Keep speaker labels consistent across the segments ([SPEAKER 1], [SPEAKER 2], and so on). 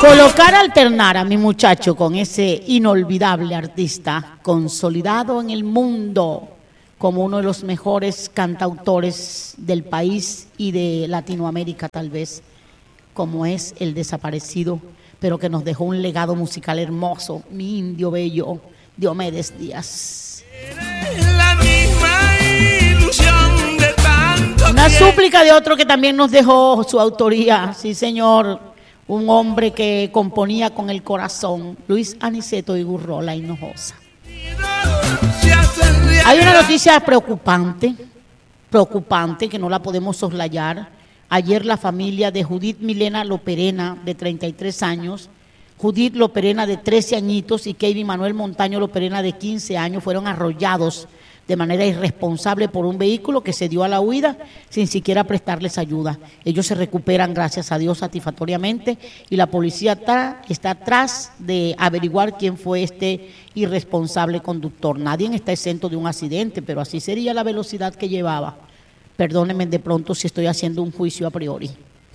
[SPEAKER 1] Colocar, alternar a mi muchacho con ese inolvidable artista consolidado en el mundo como uno de los mejores cantautores del país y de Latinoamérica tal vez, como es el desaparecido, pero que nos dejó un legado musical hermoso, mi indio bello, Diomedes Díaz. Una súplica de otro que también nos dejó su autoría, sí señor, un hombre que componía con el corazón, Luis Aniceto Igurrola Hinojosa. Hay una noticia preocupante que no la podemos soslayar. Ayer la familia de Judith Milena Loperena, de 33 años, Judith Loperena, de 13 añitos, y Kevin Manuel Montaño Loperena, de 15 años, fueron arrollados de manera irresponsable por un vehículo que se dio a la huida sin siquiera prestarles ayuda. Ellos se recuperan, gracias a Dios, satisfactoriamente, y la policía está atrás de averiguar quién fue este irresponsable conductor. Nadie está exento de un accidente, pero así sería la velocidad que llevaba. Perdónenme de pronto si estoy haciendo un juicio a priori.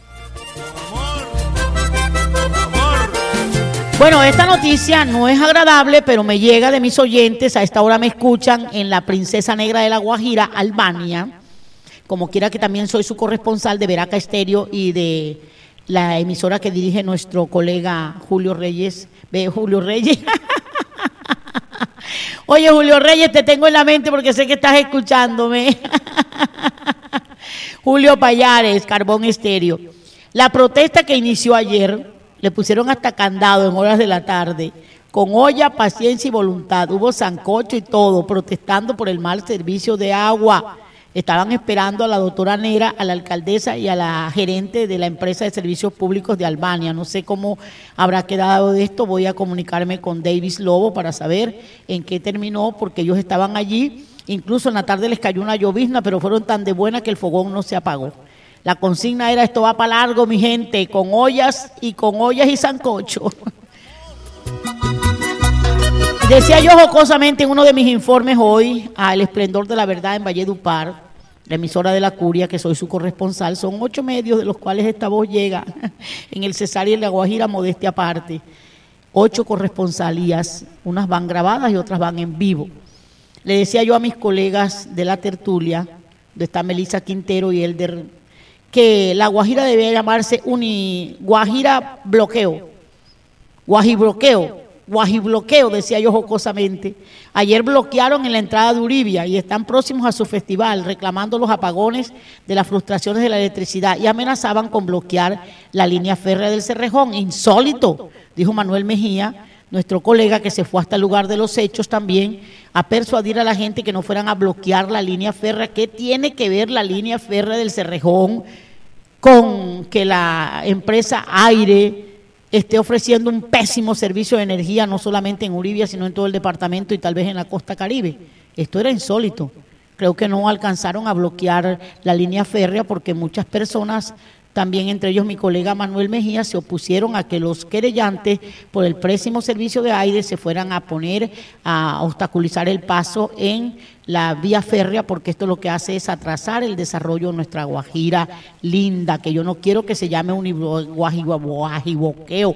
[SPEAKER 1] Bueno, esta noticia no es agradable, pero me llega de mis oyentes. A esta hora me escuchan en la Princesa Negra de la Guajira, Albania. Como quiera que también soy su corresponsal de Veraca Estéreo y de la emisora que dirige nuestro colega Julio Reyes. Julio Reyes. Oye, Julio Reyes, te tengo en la mente porque sé que estás escuchándome. Julio Payares, Carbón Estéreo. La protesta que inició ayer, le pusieron hasta candado en horas de la tarde, con olla, paciencia y voluntad. Hubo sancocho y todo, protestando por el mal servicio de agua. Estaban esperando a la doctora Nera, a la alcaldesa y a la gerente de la empresa de servicios públicos de Albania. No sé cómo habrá quedado de esto. Voy a comunicarme con Davis Lobo para saber en qué terminó, porque ellos estaban allí. Incluso en la tarde les cayó una llovizna, pero fueron tan de buena que el fogón no se apagó. La consigna era: esto va para largo, mi gente, con ollas y sancocho. Decía yo jocosamente en uno de mis informes hoy al Esplendor de la Verdad en Valledupar, la emisora de la Curia, que soy su corresponsal. Son 8 medios de los cuales esta voz llega en el Cesar y en la Guajira, modestia aparte. 8 corresponsalías, unas van grabadas y otras van en vivo. Le decía yo a mis colegas de la tertulia, donde está Melissa Quintero y Elder, que la Guajira debía llamarse Guajira Bloqueo, Guajibloqueo, decía yo jocosamente. Ayer bloquearon en la entrada de Uribia y están próximos a su festival, reclamando los apagones de las frustraciones de la electricidad, y amenazaban con bloquear la línea férrea del Cerrejón. Insólito, dijo Manuel Mejía, nuestro colega, que se fue hasta el lugar de los hechos también a persuadir a la gente que no fueran a bloquear la línea férrea. ¿Qué tiene que ver la línea férrea del Cerrejón con que la empresa Aire esté ofreciendo un pésimo servicio de energía, no solamente en Uribia, sino en todo el departamento y tal vez en la costa Caribe? Esto era insólito. Creo que no alcanzaron a bloquear la línea férrea porque muchas personas, también entre ellos mi colega Manuel Mejía, se opusieron a que los querellantes por el pésimo servicio de aire se fueran a poner a obstaculizar el paso en la vía férrea, porque esto lo que hace es atrasar el desarrollo de nuestra Guajira linda, que yo no quiero que se llame guajibloqueo,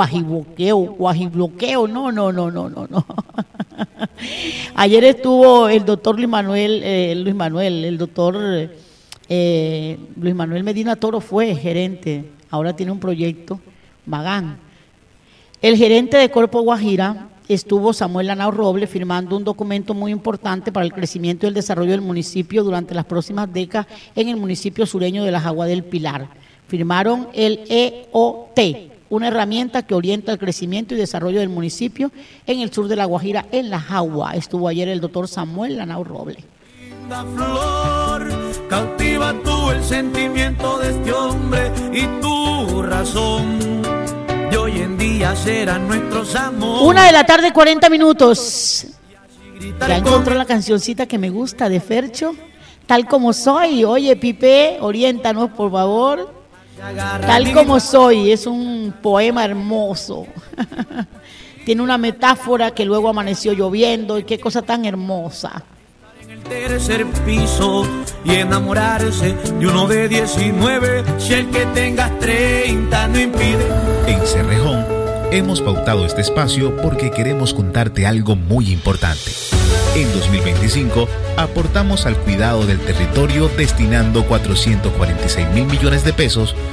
[SPEAKER 1] no. Ayer estuvo el doctor Luis Manuel Medina Toro, fue gerente, ahora tiene un proyecto, Magán. El gerente de Corpo Guajira estuvo Samuel Lanao Robles firmando un documento muy importante para el crecimiento y el desarrollo del municipio durante las próximas décadas en el municipio sureño de la Jagua del Pilar. Firmaron el EOT, una herramienta que orienta el crecimiento y desarrollo del municipio en el sur de la Guajira, en la Jagua. Estuvo ayer el doctor Samuel Lanao Robles.
[SPEAKER 2] Linda flor, cautiva tú el sentimiento de este hombre y tu razón. Y hoy en día serán nuestros amores.
[SPEAKER 1] 1:40 PM. Ya encontró la cancioncita que me gusta de Fercho, Tal como soy. Oye, Pipe, oriéntanos, por favor. Tal como soy, es un poema hermoso. Tiene una metáfora que luego amaneció lloviendo y qué cosa tan hermosa.
[SPEAKER 2] Tercer piso y enamorarse de uno de 19, si el que tengas 30 no impide.
[SPEAKER 3] En Cerrejón hemos pautado este espacio porque queremos contarte algo muy importante. En 2025 aportamos al cuidado del territorio destinando 446.000 millones de pesos